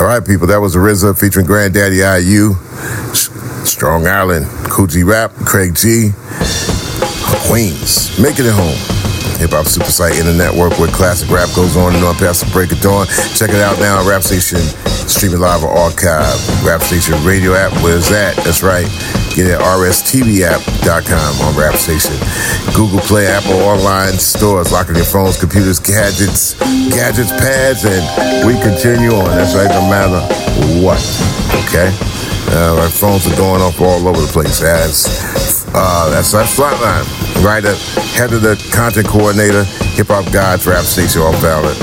All right, people, that was RZA featuring Granddaddy IU, Strong Island, Coogee Rap, Craig G, Queens, making it home. Hip Hop Super Site in the network where classic rap goes on and on past the break of dawn. Check it out now on Rap Station, streaming live or archive. Rap Station radio app, where's that? That's right. Get it at rstvapp.com on Rap Station. Google Play, Apple online stores, locking your phones, computers, gadgets, pads, and we continue on. That's right, no matter what. Okay? Our phones are going off all over the place. That's our Flatline. Right head of the content coordinator, Hip Hop Gods, Rap Station, all valid,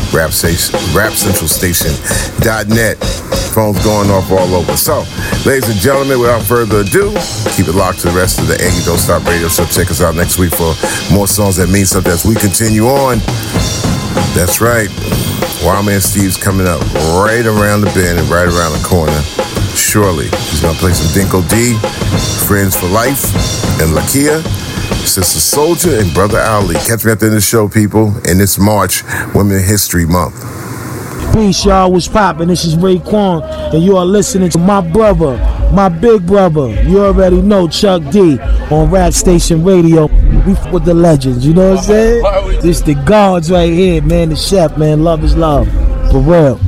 rapcentralstation.net. Phones going off all over. So, ladies and gentlemen, without further ado, keep it locked to the rest of the And You Don't Stop Radio Show. Check us out next week for more songs that mean something as we continue on. That's right. Wildman Steve's coming up right around the bend and right around the corner. Surely. He's going to play some Dinko D, Friends for Life, and Lakia, Sister Soldier, and Brother Ali. Catch me at the end of the show, people, in this March, Women's History Month. Peace, y'all. What's poppin'? This is Raekwon, and you are listening to my brother, my big brother. You already know Chuck D on Rap Station Radio. We with the legends, you know what I'm saying? This the gods right here, man. The chef, man. Love is love. For real.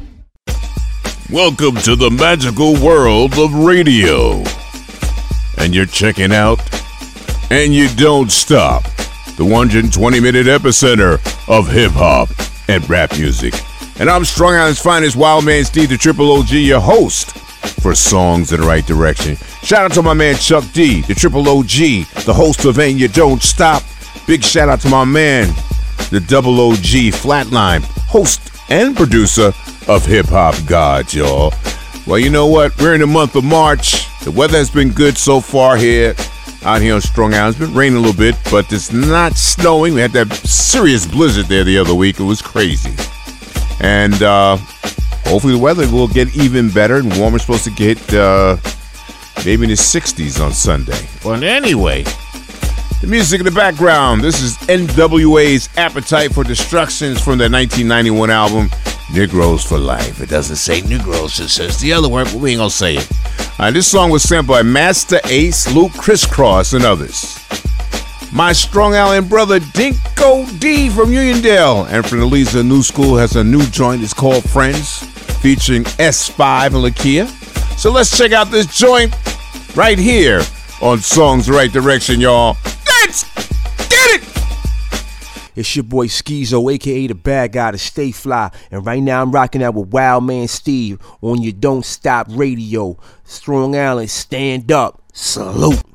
Welcome to the magical world of radio. And you're checking out And You Don't Stop, the 120-minute epicenter of hip-hop and rap music. And I'm Strong Island's finest, Wildman Steve, the Triple OG, your host for Songs in the Right Direction. Shout out to my man Chuck D, the Triple OG, the host of And You Don't Stop. Big shout out to my man, the Double OG, Flatline, host and producer of Hip Hop Gods, y'all. Well, you know what? We're in the month of March. The weather has been good so far here. Out here on Strong Island. It's been raining a little bit, but it's not snowing. We had that serious blizzard there the other week. It was crazy. And hopefully the weather will get even better and warmer. It's supposed to get maybe in the 60s on Sunday. But anyway, the music in the background. This is NWA's Appetite for Destructions from their 1991 album, Negroes for Life. It doesn't say Negroes, it says the other word, but we ain't gonna say it. This song was sampled by Master Ace, Luke Crisscross, and others. My Strong Island brother Dinko D from Uniondale, and from the Leeds of New School, has a new joint. It's called Friends, featuring S5 and Lakia. So let's check out this joint right here on Songs the Right Direction, y'all. Let's get it! It's your boy Skeezo, aka the bad guy to stay fly. And right now I'm rocking out with Wildman Steve on your Don't Stop Radio. Strong Island, stand up. Salute.